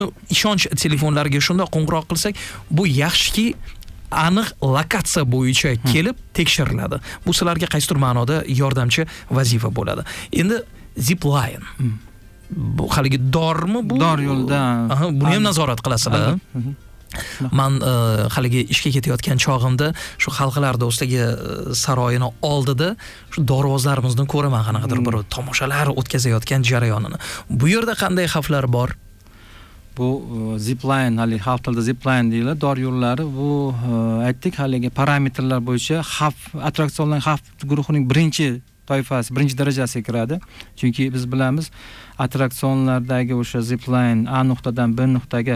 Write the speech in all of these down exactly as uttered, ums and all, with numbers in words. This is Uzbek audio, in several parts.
ishonch telefonlariga shunday qo'ng'iroq qilsak, bu yaxshiki aniq lokatsiya bo'yicha kelib tekshiriladi. Bu sizlarga qaysidir ma'noda yordamchi vazifa bo'ladi. Endi zipline. Bu haligi dormi bu? Dor yo'lda. Aha, buni ham nazorat qilasizlar. Man haligi ishga ketayotgan chog'imda shu xalqlar do'stligi saroyini oldida shu dorvozlarimizni ko'raman, qanaqadir bir tomoshalar o'tkazayotgan jarayonini. Bu yerda qanday xavflar bor? Bu zipline, hali xalq tilida zipline deyiladi. Dor yo'llari bu aytdik, haligi parametrlar bo'yicha xavf attraksionlar xavf guruhining birinchi toifasi, birinchi darajasiga kiradi. Chunki biz bilamiz, attraksionlardagi o'sha zipline A nuqtadan B nuqtaga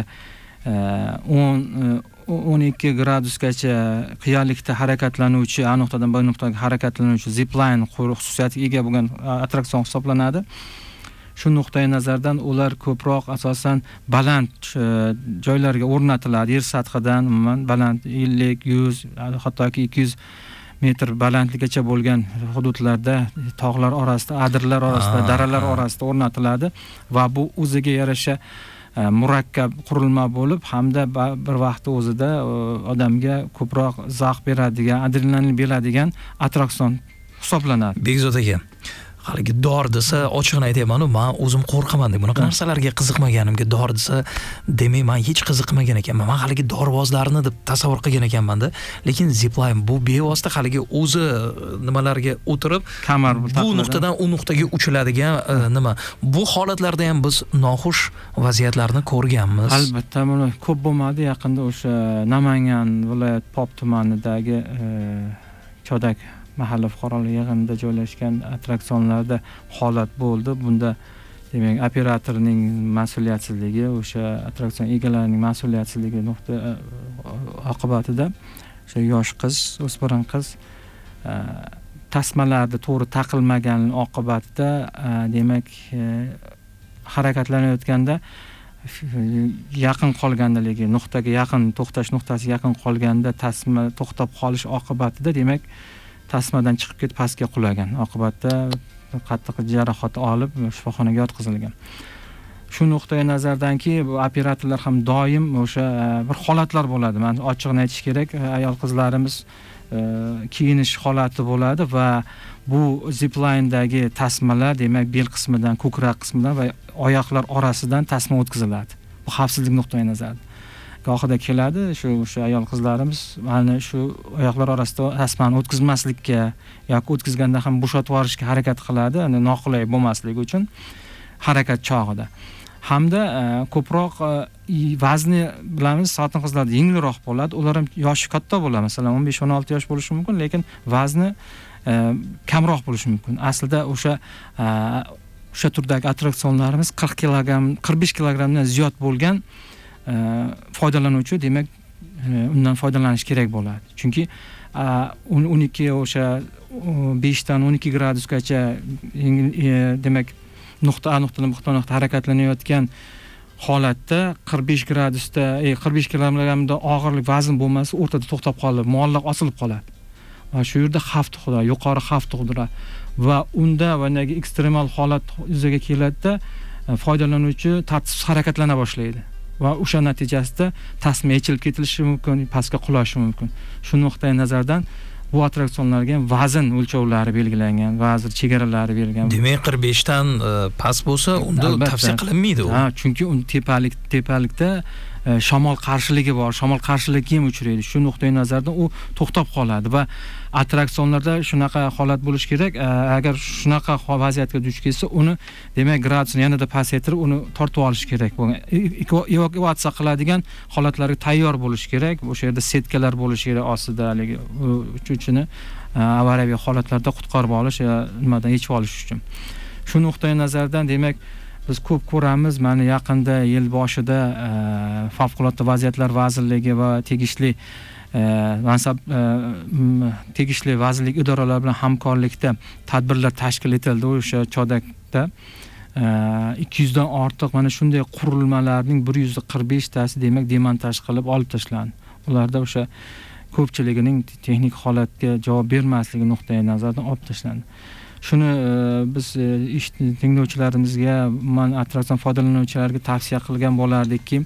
o'n o'n ikki gradusgacha qiyalikda harakatlanuvchi, A nuqtadan B nuqtaga harakatlanuvchi zipline xususiyatiga ega bo'lgan attraksion hisoblanadi. Shu nuqtai nazardan ular ko'proq asosan baland joylarga o'rnatiladi. Yer sathidan umuman baland ellik, yuz, hattoki ikki yuz metr balandlikgacha bo'lgan hududlarda, tog'lar orasida, adirlar orasida, daralar orasida o'rnatiladi va bu o'ziga yarasha murakkab qurilma bo'lib, hamda bir vaqtda o'zida odamga ko'proq zavq beradigan, adrenalin beradigan attraksion hisoblanadi. Begzod aka, haligi dor desa, ochiqni aytayman, men o'zim qo'rqaman deb bunaqa narsalarga qiziqmaganimga, dor desa, demak men hech qiziqmagan ekanman. Men haligi dorvozlarni deb tasavvur qilgan ekanman-da, lekin zipline bu bevosita haligi o'zi nimalarga o'tirib, kamar bu nuqtadan u nuqtaga uchiladigan nima. Bu holatlarda ham biz noxush vaziyatlarni ko'rganmiz. Albatta, buni ko'p bo'lmadi. Yaqinda o'sha Namangan viloyat Pop tumanidagi Chodak mahalla fuqarolar yig'inida joylashgan attraksionlarda holat bo'ldi. Bunda demak operatorning mas'uliyatsizligi, o'sha attraksion egalarining mas'uliyatsizligi nuqta oqibatida o'sha yosh qiz, o'smir qiz tasmalarda to'g'ri taqilmagani oqibatida demak harakatlanayotganda yaqin qolganligi, nuqtaga yaqin, to'xtash nuqtasiga yaqin qolganda tasma to'xtab qolish oqibatida demak tasmadan chiqib ketib pastga qulagan. Oqibatda qattiq jarohat olib shifoxonaga yotqizilgan. Shu nuqtai nazardanki, bu operatorlar ham doim o'sha bir holatlar bo'ladi. Men ochiqni aytish kerak, ayol qizlarimiz kiyinish holati bo'ladi va bu ziplinedagi tasmalar demak bel qismidan, ko'krak qismidan va oyoqlar orasidan tasma o'tkaziladi. Bu xavfsizlik nuqtai nazaridan. Gohida keladi shu o'sha ayol qizlarimiz mana shu oyoqlar orasida tasmani o'tkazmaslikka yoki o'tkazganda ham bo'shatib yuborishga harakat qiladi, ya'ni noqulay bo'lmasligi uchun harakat chog'ida. Hamda ko'proq vazni bilamiz, xotin qizlarda yengilroq bo'ladi. Ular ham yoshi katta bo'ladi, masalan o'n besh o'n olti yosh bo'lishi mumkin, lekin vazni kamroq bo'lishi mumkin. Aslida o'sha o'sha turdagi attraksionlarimiz qirq kilogramm, qirq besh kilogrammdan ziyod bo'lgan foydalanuvchi demak undan foydalanish kerak bo'ladi. Chunki o'n ikki o'sha besh dan o'n ikki gradusgacha demak nuqta A nuqtadan B nuqtaga harakatlanayotgan holatda qirq besh gradusda, qirq besh kilogrammdan og'irlik vazn bo'lmasa, o'rtada to'xtab qolib, muallaq osilib qoladi. Va shu yerda xavf tug'diradi, yuqori xavf tug'diradi va unda vanagi ekstremal holat yuzaga keladida foydalanuvchi tartibsiz harakatlana boshlaydi. Va o'sha natijasida tasma yechilib ketilishi mumkin, pastga qulashi mumkin. Shu nuqtai nazardan bu attraksionlarga vazn o'lchovlari belgilangan, vazn chegaralari berilgan. Demak, qirq besh dan past bo'lsa, unda tavsiya qilinmaydi u. Ha, chunki uni tepalik, tepalikda shamol qarshiligi bor, shamol qarshiligiga ham uchraydi. Shu nuqtai nazardan u to'xtab qoladi va attraksionlarda shunaqa holat bo'lishi kerak. Agar shunaqa vaziyatga duch kelsa, uni demak gradusini yanada pasaytirib, uni tortib olish kerak bo'lgan. Evakuatsiya qiladigan holatlarga tayyor bo'lish kerak. O'sha yerda setkalar bo'lishi kerak ostida, haligi uchuvchini avariyaviy holatlarda qutqarib olish, nimadan yechib olish uchun. Shu nuqtai nazardan demak biz ko'p ko'ramiz, mana yaqinda yil boshida favqulodda vaziyatlar vazirligi va tegishli mansab tegishli vazirlik idoralari bilan hamkorlikda tadbirlar tashkil etildi. O'sha Chodakda ikki yuz dan ortiq mana shunday qurilmalarning bir yuz qirq besh tasi demak demontaj qilib olib tashlandi. Ularda o'sha ko'pchiligining texnik holatga javob bermasligi nuqtai nazardan olib tashlandi. shuni biz ish tinglovchilarimizga, man atrofdan foydalanuvchilarga tavsiya qilgan bo'lardikki,